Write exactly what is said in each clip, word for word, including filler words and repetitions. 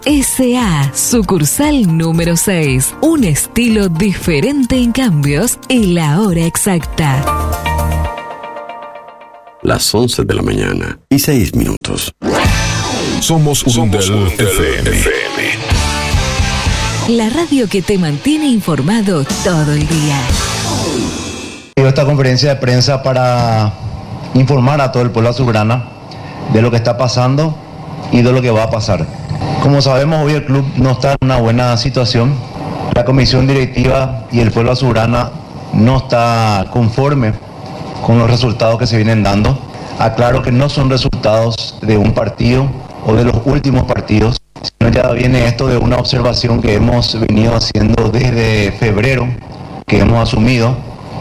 S A, sucursal número seis. Un estilo diferente en cambios y la hora exacta. Las once de la mañana y seis minutos. Somos Somos Undel F M. F M. La radio que te mantiene informado todo el día. Esta conferencia de prensa para informar a todo el pueblo azulgrana de lo que está pasando y de lo que va a pasar. Como sabemos, hoy el club no está en una buena situación. La comisión directiva y el pueblo azulgrana no está conforme con los resultados que se vienen dando. Aclaro que no son resultados de un partido o de los últimos partidos, sino ya viene esto de una observación que hemos venido haciendo desde febrero, que hemos asumido,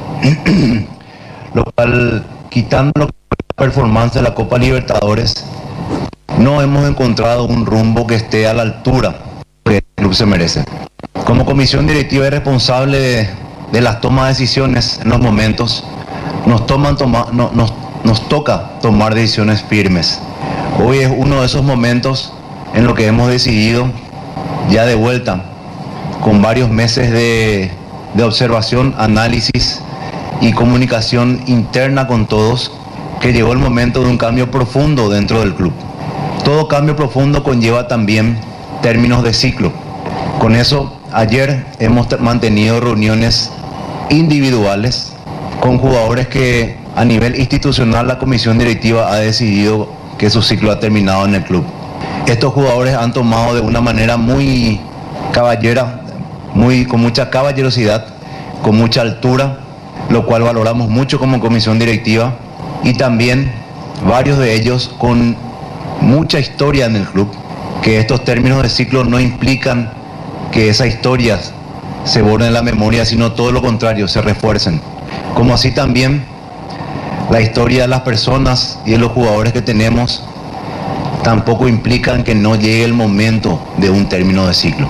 lo cual, quitando la performance de la Copa Libertadores, no hemos encontrado un rumbo que esté a la altura que el club se merece. Como comisión directiva y responsable de, de las tomas de decisiones en los momentos, nos, toman, toma, no, nos, nos toca tomar decisiones firmes. Hoy es uno de esos momentos en los que hemos decidido, ya de vuelta, con varios meses de, de observación, análisis y comunicación interna con todos, que llegó el momento de un cambio profundo dentro del club. Todo cambio profundo conlleva también términos de ciclo. Con eso, ayer hemos mantenido reuniones individuales con jugadores que a nivel institucional la comisión directiva ha decidido que su ciclo ha terminado en el club. Estos jugadores han tomado de una manera muy caballera, muy, con mucha caballerosidad, con mucha altura, lo cual valoramos mucho como comisión directiva, y también varios de ellos con mucha historia en el club, que estos términos de ciclo no implican que esas historias se borren en la memoria, sino todo lo contrario, se refuercen. Como así también la historia de las personas y de los jugadores que tenemos tampoco implican que no llegue el momento de un término de ciclo.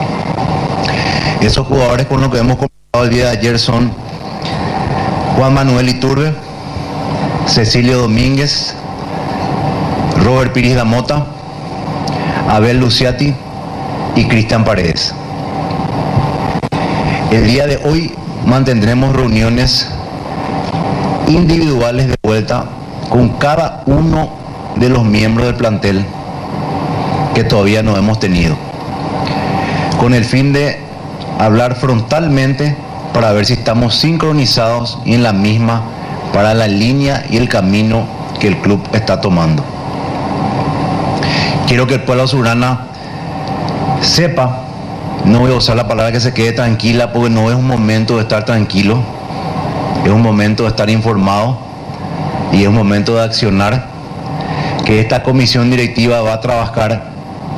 Esos jugadores con los que hemos conversado el día de ayer son Juan Manuel Iturbe, Cecilio Domínguez, Robert Piris da Mota, Abel Luciati y Cristian Paredes. El día de hoy mantendremos reuniones individuales de vuelta con cada uno de los miembros del plantel que todavía no hemos tenido, con el fin de hablar frontalmente para ver si estamos sincronizados y en la misma para la línea y el camino que el club está tomando. Quiero que el pueblo azulgrana sepa, no voy a usar la palabra que se quede tranquila, porque no es un momento de estar tranquilo, es un momento de estar informado y es un momento de accionar, que esta comisión directiva va a trabajar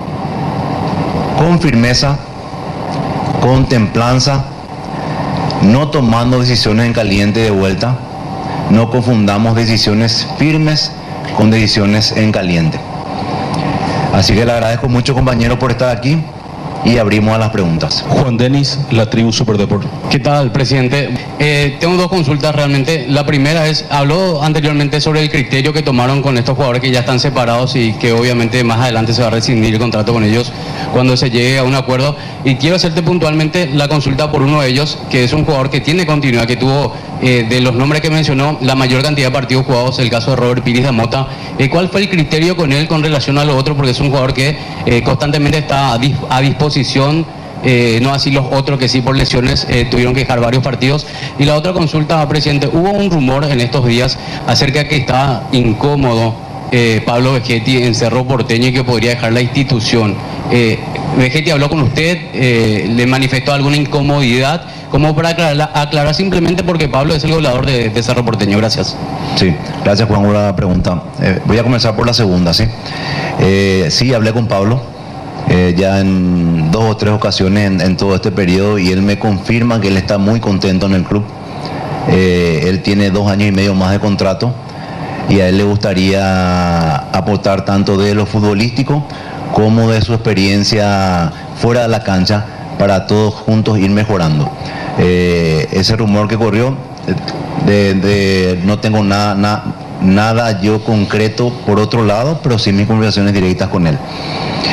con firmeza, con templanza, no tomando decisiones en caliente de vuelta. No confundamos decisiones firmes con decisiones en caliente. Así que le agradezco mucho, compañero, por estar aquí y abrimos a las preguntas. Juan Denis, La Tribu Superdeport. ¿Qué tal, presidente? Eh, tengo dos consultas realmente. La primera es, habló anteriormente sobre el criterio que tomaron con estos jugadores que ya están separados y que obviamente más adelante se va a rescindir el contrato con ellos cuando se llegue a un acuerdo. Y quiero hacerte puntualmente la consulta por uno de ellos, que es un jugador que tiene continuidad, que tuvo, eh, de los nombres que mencionó, la mayor cantidad de partidos jugados, el caso de Robert Piris da Mota. Eh, ¿Cuál fue el criterio con él con relación a lo otro? Porque es un jugador que eh, constantemente está a, dis a disposición, eh, no así los otros que sí por lesiones eh, tuvieron que dejar varios partidos. Y la otra consulta, presidente, hubo un rumor en estos días acerca de que está incómodo eh, Pablo Vegetti en Cerro Porteño y que podría dejar la institución. Eh, Vegetti habló con usted, eh, le manifestó alguna incomodidad, como para aclarar, aclarar simplemente porque Pablo es el goleador de, de Cerro Porteño. Gracias. Sí, gracias, Juan, por la pregunta. Eh, voy a comenzar por la segunda, ¿sí? Eh, sí, hablé con Pablo eh, ya en dos o tres ocasiones en, en todo este periodo, y él me confirma que él está muy contento en el club. Eh, él tiene dos años y medio más de contrato y a él le gustaría aportar tanto de lo futbolístico como de su experiencia fuera de la cancha para todos juntos ir mejorando. Eh, ese rumor que corrió, de, de, no tengo nada, na, nada yo concreto por otro lado, pero sí mis conversaciones directas con él.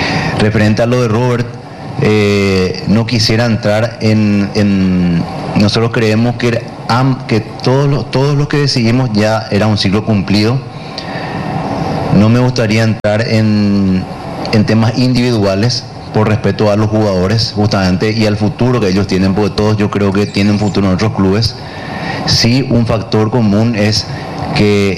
Referente a lo de Robert, eh, no quisiera entrar en, en... Nosotros creemos que, que todos los, todos los que decidimos ya era un ciclo cumplido. No me gustaría entrar en, en temas individuales por respeto a los jugadores justamente y al futuro que ellos tienen, porque todos yo creo que tienen futuro en otros clubes. Sí, un factor común es que